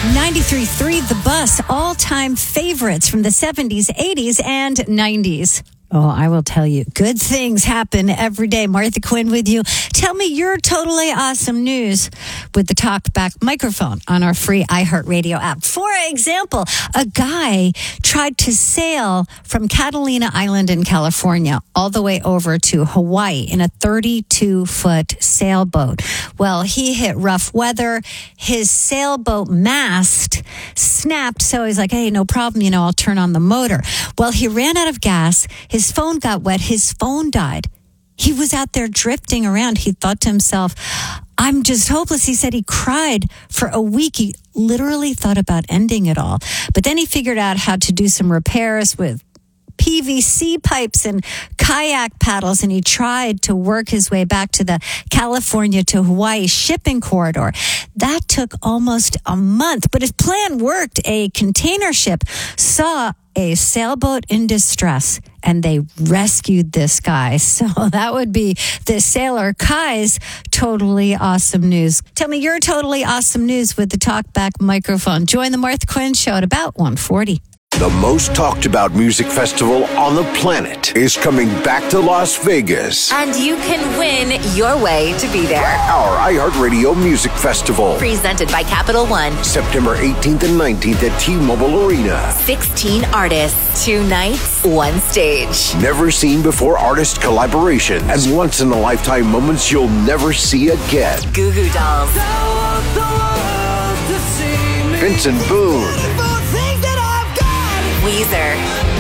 93.3 The Bus, all-time favorites from the 70s, 80s, and 90s. Oh, I will tell you, good things happen every day. Martha Quinn with you. Tell me your totally awesome news with the TalkBack microphone on our free iHeartRadio app. For example, a guy tried to sail from Catalina Island in California all the way over to Hawaii in a 32-foot sailboat. Well, he hit rough weather. His sailboat mast snapped, so he's like, hey, no problem, I'll turn on the motor. Well, he ran out of gas. His phone got wet. His phone died. He was out there drifting around. He thought to himself, I'm just hopeless. He said he cried for a week. He literally thought about ending it all. But then he figured out how to do some repairs with PVC pipes and kayak paddles, and he tried to work his way back to the California to Hawaii shipping corridor. That took almost a month, but his plan worked. A container ship saw a sailboat in distress, and they rescued this guy. So that would be the sailor Kai's totally awesome news. Tell me your totally awesome news with the TalkBack microphone. Join the Martha Quinn Show at about 1:40. The most talked about music festival on the planet is coming back to Las Vegas. And you can win your way to be there. Our iHeartRadio Music Festival. Presented by Capital One. September 18th and 19th at T-Mobile Arena. 16 artists, 2 nights, 1 stage. Never seen before artist collaboration and once-in-a-lifetime moments you'll never see again. Goo Goo Dolls. Vincent Boone. Weezer.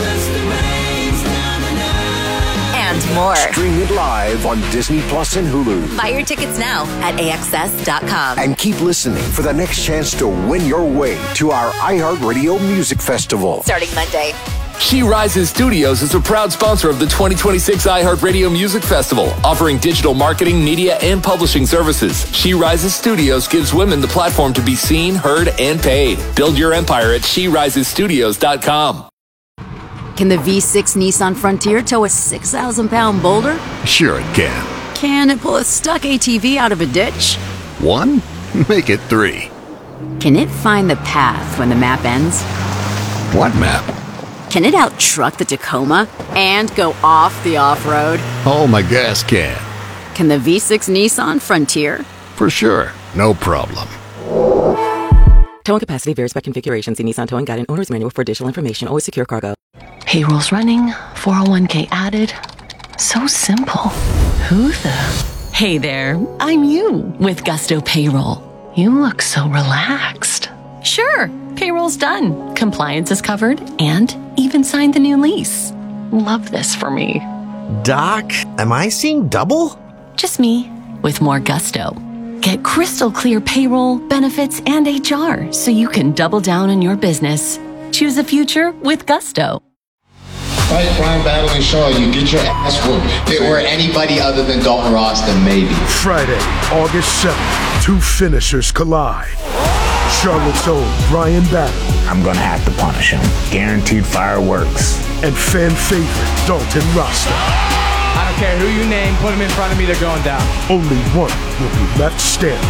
And more. Stream it live on Disney Plus and Hulu. Buy your tickets now at AXS.com. And keep listening for the next chance to win your way to our iHeartRadio Music Festival. Starting Monday. She Rises Studios is a proud sponsor of the 2026 iHeartRadio Music Festival, offering digital marketing, media, and publishing services. She Rises Studios gives women the platform to be seen, heard, and paid. Build your empire at SheRisesStudios.com. Can the V6 Nissan Frontier tow a 6,000-pound boulder? Sure it can. Can it pull a stuck ATV out of a ditch? 1? Make it 3. Can it find the path when the map ends? What map? Can it out-truck the Tacoma and go off the off-road? Oh, my gas can. Can the V6 Nissan Frontier? For sure. No problem. Towing capacity varies by configuration. See Nissan Towing Guide and Owner's Manual for additional information. Always secure cargo. Payroll's running. 401k added. So simple. Who the? Hey there. I'm you with Gusto Payroll. You look so relaxed. Sure. Payroll's done. Compliance is covered and even signed the new lease. Love this for me. Doc, am I seeing double? Just me with more gusto. Get crystal clear payroll, benefits, and HR so you can double down on your business. Choose a future with Gusto. Fight crime, battling Shaw, you get your ass whooped. If it were anybody other than Dalton Ross, then maybe. Friday, August 7th, 2 finishers collide. Charlotte's own Brian Battle. I'm gonna have to punish him. Guaranteed fireworks. And fan favorite Dalton Rasta. I don't care who you name, put him in front of me, they're going down. Only one will be left standing.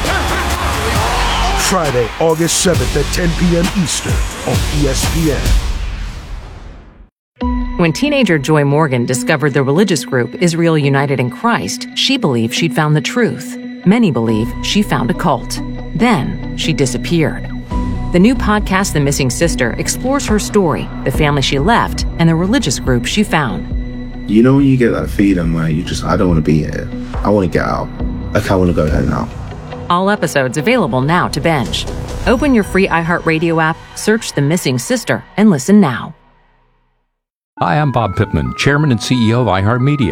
Friday, August 7th at 10 p.m. Eastern on ESPN. When teenager Joy Morgan discovered the religious group Israel United in Christ, she believed she'd found the truth. Many believe she found a cult. Then she disappeared. The new podcast, The Missing Sister, explores her story, the family she left, and the religious group she found. You know when you get that feeling where I don't want to be here. I want to get out. Like, I want to go home now. All episodes available now to binge. Open your free iHeartRadio app, search The Missing Sister, and listen now. Hi, I'm Bob Pittman, Chairman and CEO of iHeartMedia.